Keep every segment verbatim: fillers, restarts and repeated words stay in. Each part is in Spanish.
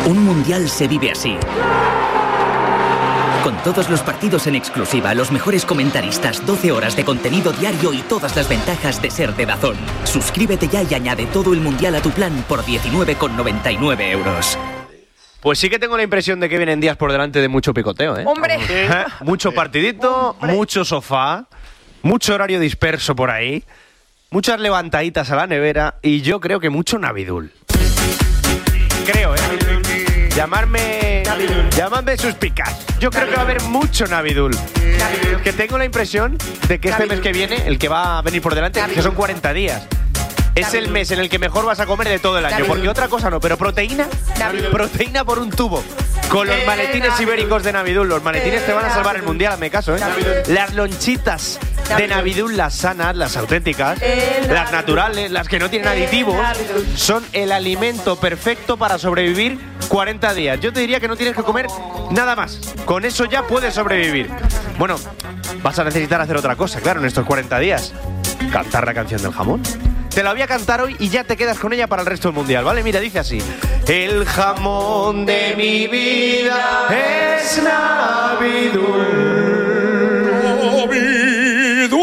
Un mundial se vive así. Con todos los partidos en exclusiva, los mejores comentaristas, doce horas de contenido diario y todas las ventajas de ser de DAZN. Suscríbete ya y añade todo el mundial a tu plan por diecinueve con noventa y nueve euros. Pues sí que tengo la impresión de que vienen días por delante de mucho picoteo, ¿eh? ¡Hombre! ¿Eh? Mucho partidito, ¡hombre! Mucho sofá, mucho horario disperso por ahí, muchas levantaditas a la nevera y yo creo que mucho Navidul. Creo, ¿eh? Llamarme... Llamadme suspicaz. Yo creo que va a haber mucho Navidul. Que tengo la impresión de que este mes que viene, el que va a venir por delante, que son cuarenta días. Es el mes en el que mejor vas a comer de todo el año. Porque otra cosa no, pero proteína, proteína por un tubo. Con los maletines ibéricos de Navidul. Los maletines te van a salvar el mundial, hazme caso, ¿eh? Las lonchitas de Navidul, las sanas, las auténticas, las naturales, las que no tienen aditivos, son el alimento perfecto para sobrevivir cuarenta días. Yo te diría que no tienes que comer nada más. Con eso ya puedes sobrevivir. Bueno, vas a necesitar hacer otra cosa, claro, en estos cuarenta días. Cantar la canción del jamón. Te la voy a cantar hoy y ya te quedas con ella para el resto del mundial, ¿vale? Mira, dice así. El jamón de mi vida es Navidul. Navidul.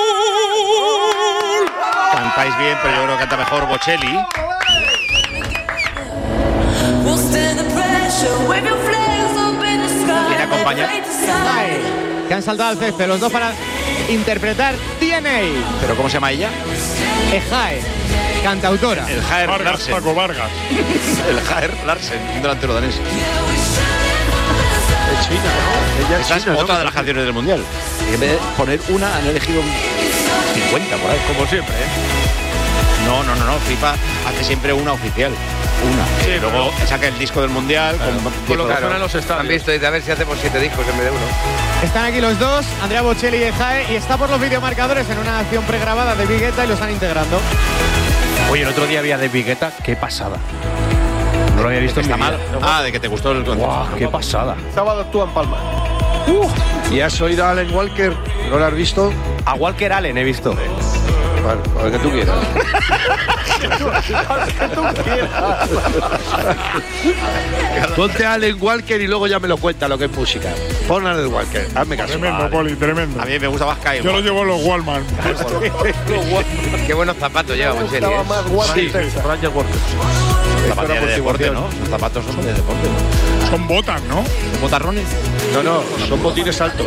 Cantáis bien, pero yo creo que canta mejor Bocelli. ¿Quién acompaña? Que han saltado al césped, los dos para interpretar D N A. ¿Pero cómo se llama ella? Ejae, cantautora. El Jaer Vargas, Larsen. Paco Vargas. El Jaer Larsen, un delantero danés. Es china, ¿no? Ella es Esa es china, otra ¿no? de las canciones del mundial. En vez de poner una, han elegido cincuenta por ahí. Como siempre, ¿eh? No, no, no, no. FIFA hace siempre una oficial. Una. Sí, y luego pero... saca el disco del mundial. Claro. Con, Con lo que claro. suenan los estadios. Han visto, dice, a ver si hacemos siete discos en vez de uno. Están aquí los dos, Andrea Bocelli y Ejae, y está por los videomarcadores en una acción pregrabada de Big Guetta y lo están integrando. Oye, el otro día había de Guetta, qué pasada. No lo había visto en Está mi vida. mal. Ah, de que te gustó el concierto. Wow, qué pasada. Sábado actúa en Palma. Uh, ¿Y has oído a Alan Walker? ¿No lo has visto? A Walker Allen he visto. Bueno, lo que tú quieras. Ponte a Alan Walker y luego ya me lo cuenta lo que es música. Pon a Alan Walker, hazme caso. Tremendo, Vale. Poli, tremendo. A mí me gusta más Kyle. Yo lo llevo en los Wallman. Qué buenos zapatos lleva Bocelli, ¿eh? Sí, Roger Walker. Zapatillas de deporte, ¿no? Los zapatos son de deporte. Son botas, ¿no? ¿Botarrones? no, no, son botines altos.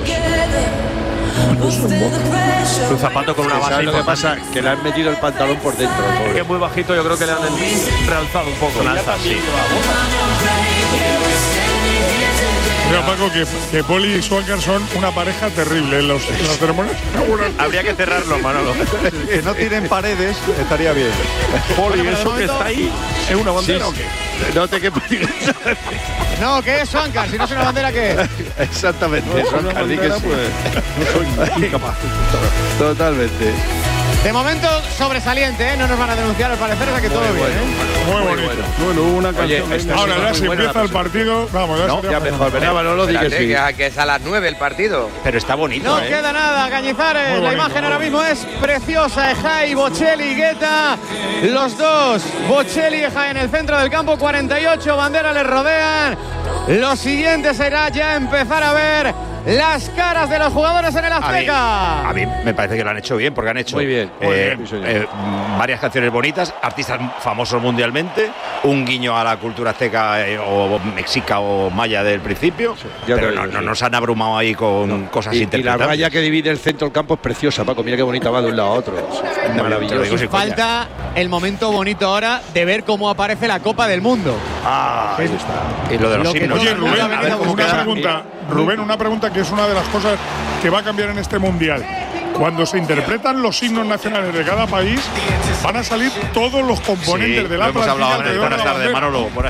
Un zapato con una base. ¿Sabes lo que pasa? Que le han metido el pantalón por dentro. Que es muy bajito, yo creo que le han realzado un poco. Alza, sí. Mira, Paco, que, que Poli y Swankar son una pareja terrible en, los, en las ceremonias. Habría que cerrarlo, Manolo. Que no tienen paredes, estaría bien. Poli, eso que está ahí, ¿es una bandera o qué? No te quepa. No, ¿qué es Swankar? Si no es una bandera, ¿qué es? Exactamente, Una Swankar, di que bandera, sí. pues, no soy incapaz. Totalmente. De momento, sobresaliente, ¿eh? No nos van a denunciar, al parecer, o sea que todo bien, ¿eh? Muy bonito. Bueno, hubo una canción. Oye, esta Ahora, sí, ya muy si buena empieza la el partido, vamos, ya No, sería ya mejor. Venga, Manolo, di que Espérate, sí. que, que es a las nueve el partido. Pero está bonito, No ¿eh? queda nada, Cañizares. Muy La bonito, imagen muy ahora mismo es preciosa. Ejae, Bocelli, Guetta. Los dos, Bocelli y Ejae en el centro del campo. cuarenta y ocho banderas les rodean. Lo siguiente será ya empezar a ver las caras de los jugadores en el Azteca. A mí, a mí me parece que lo han hecho bien, porque han hecho Muy bien, muy eh, bien, sí, señor. eh, varias canciones bonitas, artistas famosos mundialmente, un guiño a la cultura azteca eh, o mexica o maya del principio, ya te pero digo, no, no sí. nos han abrumado ahí con cosas Y, y la interpretables. raya que divide el centro del campo es preciosa, Paco. Mira qué bonita va de un lado a otro. Es Te maravilloso. lo digo sin coña. Falta el momento bonito ahora de ver cómo aparece la Copa del Mundo. Ah, ahí está. Y lo de los Lo que himnos. Oye, no- Rubén, no ha venido una buscada. pregunta. Rubén, una pregunta que es una de las cosas que va a cambiar en este mundial. Cuando se interpretan los himnos nacionales de cada país, van a salir todos los componentes Sí, de lo la hemos hablado plantilla antes. alrededor de Buenas la tardes, bandera. Manolo. Buenas